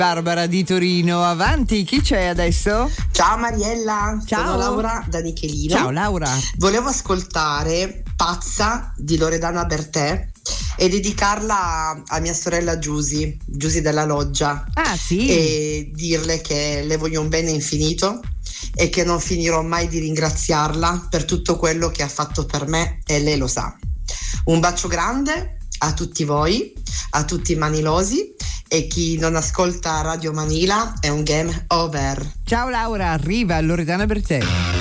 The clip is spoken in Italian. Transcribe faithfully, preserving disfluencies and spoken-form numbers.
Barbara di Torino. Avanti, chi c'è adesso? Ciao Mariella, Ciao. Sono Laura da Nichelino. Ciao Laura. Volevo ascoltare Pazza di Loredana Bertè e dedicarla a mia sorella Giusy, Giusy della Loggia. Ah sì? E dirle che le voglio un bene infinito e che non finirò mai di ringraziarla per tutto quello che ha fatto per me, e lei lo sa. Un bacio grande a tutti voi, a tutti i manilosi, e chi non ascolta Radio Manila è un game over. Ciao Laura, arriva Loredana Bertè.